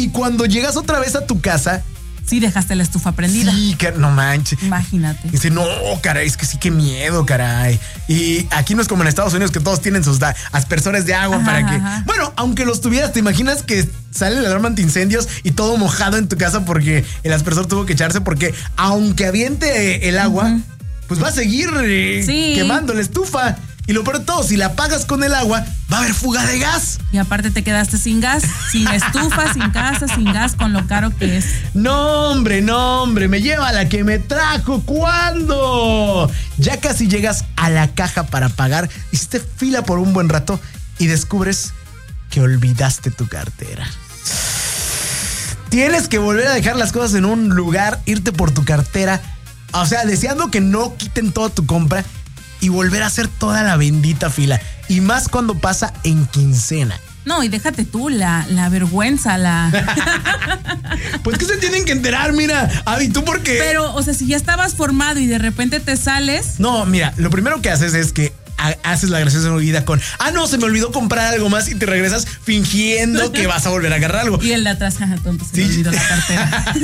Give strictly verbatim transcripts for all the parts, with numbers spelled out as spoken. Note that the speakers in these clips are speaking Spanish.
y cuando llegas otra vez a tu casa, sí dejaste la estufa prendida. Sí, que, no manches. Imagínate. Dice, no, caray, es que sí, qué miedo, caray. Y aquí no es como en Estados Unidos que todos tienen sus da- aspersores de agua, ajá, para que... Ajá. Bueno, aunque los tuvieras, ¿te imaginas que sale la alarma antiincendios y todo mojado en tu casa porque el aspersor tuvo que echarse? Porque aunque aviente el agua, uh-huh, pues va a seguir eh, sí. quemando la estufa. Y lo peor de todo, si la apagas con el agua, va a haber fuga de gas. Y aparte te quedaste sin gas, sin estufa, sin casa, sin gas, con lo caro que es. No, hombre, no, hombre, me lleva la que me trajo. ¿Cuándo? Ya casi llegas a la caja para pagar, hiciste fila por un buen rato y descubres que olvidaste tu cartera. Tienes que volver a dejar las cosas en un lugar, irte por tu cartera, o sea, deseando que no quiten toda tu compra y volver a hacer toda la bendita fila. Y más cuando pasa en quincena. No, y déjate tú, la, la vergüenza, la... Pues que se tienen que enterar, mira. Avi, ¿tú por qué? Pero, o sea, si ya estabas formado y de repente te sales... No, mira, lo primero que haces es que haces la graciosa movida con, ah, no, se me olvidó comprar algo más, y te regresas fingiendo que vas a volver a agarrar algo. Y el de atrás, jaja, tonto, se sí. me olvidó la cartera.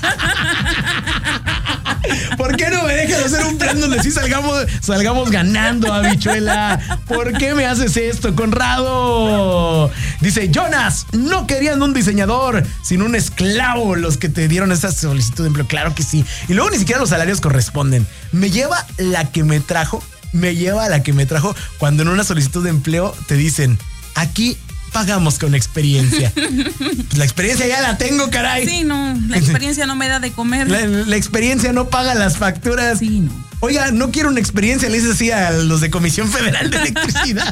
¿Por qué no me dejas hacer un plan donde sí salgamos, salgamos ganando, habichuela? ¿Por qué me haces esto, Conrado? Dice Jonas, no querían un diseñador, sino un esclavo los que te dieron esa solicitud de empleo. Claro que sí. Y luego ni siquiera los salarios corresponden. Me lleva la que me trajo, me lleva a la que me trajo cuando en una solicitud de empleo te dicen, aquí pagamos con experiencia. Pues la experiencia ya la tengo, caray. Sí, no, la experiencia no me da de comer. La, la experiencia no paga las facturas. Sí, no. Oiga, no quiero una experiencia, le dice así a los de Comisión Federal de Electricidad.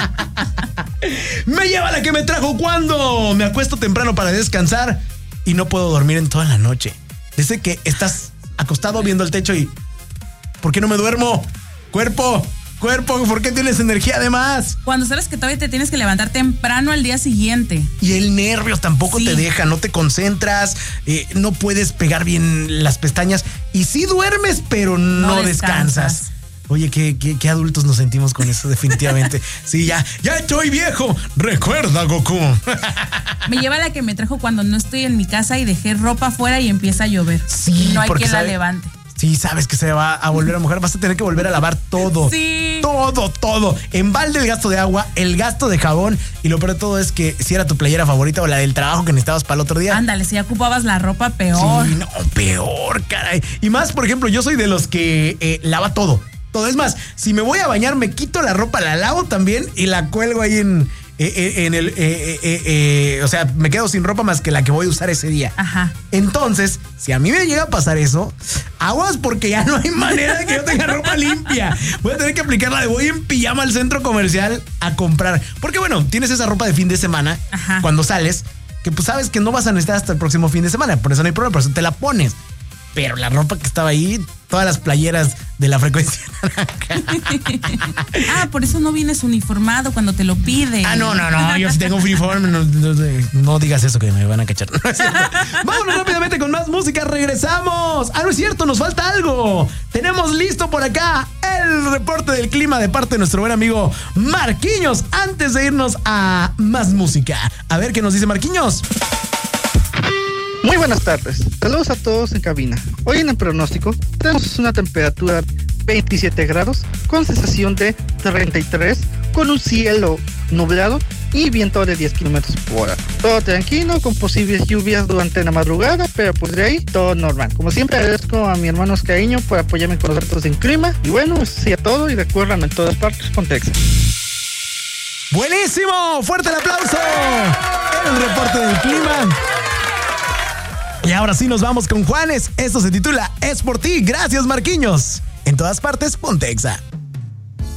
Me lleva la que me trajo cuando me acuesto temprano para descansar y no puedo dormir en toda la noche. Dice que estás acostado viendo el techo y ¿por qué no me duermo? Cuerpo, cuerpo, ¿por qué tienes energía de más? Cuando sabes que todavía te tienes que levantar temprano al día siguiente. Y el nervio tampoco sí. te deja, no te concentras, eh, no puedes pegar bien las pestañas y sí duermes, pero no, no descansas. descansas. Oye, ¿qué, qué, qué adultos nos sentimos con eso, definitivamente. Sí, ya, ya estoy viejo. Recuerda, Goku. Me lleva la que me trajo cuando no estoy en mi casa y dejé ropa afuera y empieza a llover. Sí, y no hay quien sabe, la levante. Sí, sabes que se va a volver a mojar. Vas a tener que volver a lavar todo. Sí. Todo, todo. Embalde el gasto de agua, el gasto de jabón. Y lo peor de todo es que si era tu playera favorita o la del trabajo que necesitabas para el otro día. Ándale, si ocupabas la ropa, peor. Sí, no, peor, caray. Y más, por ejemplo, yo soy de los que eh, lava todo. Todo. Es más, si me voy a bañar, me quito la ropa, la lavo también y la cuelgo ahí en... Eh, en el, eh, eh, eh, eh, o sea, me quedo sin ropa más que la que voy a usar ese día. Ajá. Entonces, si a mí me llega a pasar eso, aguas porque ya no hay manera de que yo tenga ropa limpia. Voy a tener que aplicar la de voy en pijama al centro comercial a comprar. Porque bueno, tienes esa ropa de fin de semana. Ajá. Cuando sales, que pues sabes que no vas a necesitar hasta el próximo fin de semana. Por eso no hay problema, por eso te la pones. Pero la ropa que estaba ahí, todas las playeras de la frecuencia Ah, por eso no vienes uniformado cuando te lo piden. Ah, no, no, no, yo sí tengo uniforme. No, no, no digas eso que me van a cachar. No es cierto. Vámonos rápidamente con más música, regresamos. Ah, no es cierto, nos falta algo. Tenemos listo por acá el reporte del clima de parte de nuestro buen amigo Marquinhos. Antes de irnos a más música, a ver qué nos dice Marquinhos. Muy buenas tardes, saludos a todos en cabina. Hoy en el pronóstico tenemos una temperatura veintisiete grados con sensación de treinta y tres, con un cielo nublado y viento de diez kilómetros por hora. Todo tranquilo, con posibles lluvias durante la madrugada, pero pues de ahí todo normal. Como siempre agradezco a mi hermano Oscareño por apoyarme con los datos en clima. Y bueno, eso sería todo y recuerdan en todas partes con Texas. ¡Buenísimo! ¡Fuerte el aplauso! El reporte del clima. Y ahora sí nos vamos con Juanes. Esto se titula Es por ti. Gracias, Marquinhos. En todas partes, Pontexa.